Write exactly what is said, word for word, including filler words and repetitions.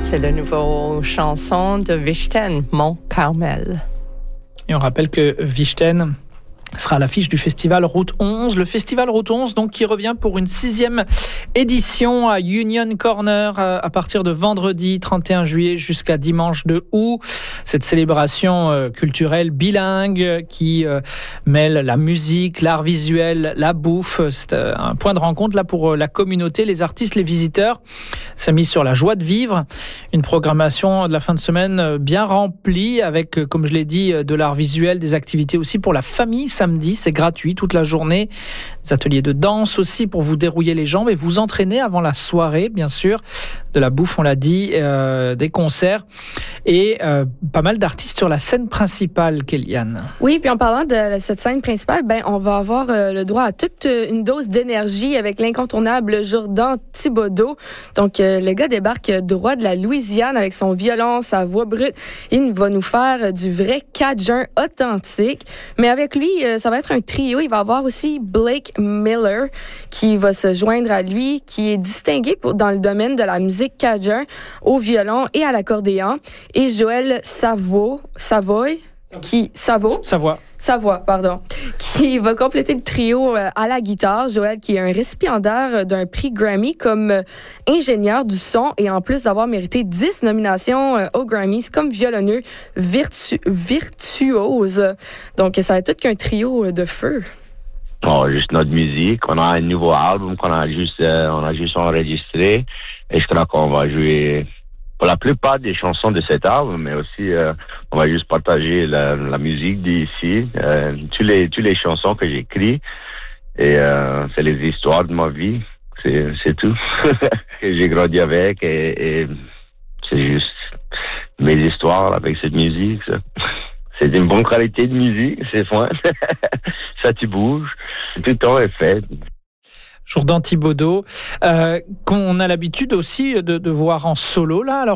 c'est la nouvelle chanson de Vichten, Mont Carmel. Et on rappelle que Vichten sera à l'affiche du festival Route onze. Le festival Route onze, donc, qui revient pour une sixième édition à Union Corner à partir de vendredi trente et un juillet jusqu'à dimanche deux août. Cette célébration culturelle bilingue qui mêle la musique, l'art visuel, la bouffe. C'est un point de rencontre là pour la communauté, les artistes, les visiteurs. Ça mise sur la joie de vivre. Une programmation de la fin de semaine bien remplie avec, comme je l'ai dit, de l'art visuel, des activités aussi pour la famille. Samedi, c'est gratuit toute la journée. Des ateliers de danse aussi pour vous dérouiller les jambes et vous entraîner avant la soirée, bien sûr. De la bouffe, on l'a dit, euh, des concerts et euh, pas mal d'artistes sur la scène principale, Kéliane. Oui, puis en parlant de cette scène principale, ben on va avoir euh, le droit à toute une dose d'énergie avec l'incontournable Jordan Thibodeau. Donc, euh, le gars débarque droit de la Louisiane avec son violon, sa voix brute. Il va nous faire du vrai cajun authentique. Mais avec lui, euh, ça va être un trio. Il va avoir aussi Blake Miller qui va se joindre à lui, qui est distingué pour, dans le domaine de la musique cajun au violon et à l'accordéon. Et Joël Savo, Savoy, qui Savo, Savoie. Savoie, pardon, qui va compléter le trio à la guitare. Joël, qui est un récipiendaire d'un prix Grammy comme ingénieur du son et en plus d'avoir mérité dix nominations aux Grammys comme violonneux virtu- virtuose. Donc, ça va être tout qu'un trio de feu. Oh, juste notre musique. On a un nouveau album qu'on a juste, euh, on a juste enregistré. Et je crois qu'on va jouer pour la plupart des chansons de cet album, mais aussi euh, on va juste partager la, la musique d'ici, euh, toutes les toutes les chansons que j'écris et euh, c'est les histoires de ma vie, c'est c'est tout que j'ai grandi avec et, et c'est juste mes histoires avec cette musique. Ça. C'est une bonne qualité de musique, c'est fun. Ça tu bouges, tout le temps est fait. Jordan Thibodeau, euh, qu'on a l'habitude aussi de, de voir en solo là. Alors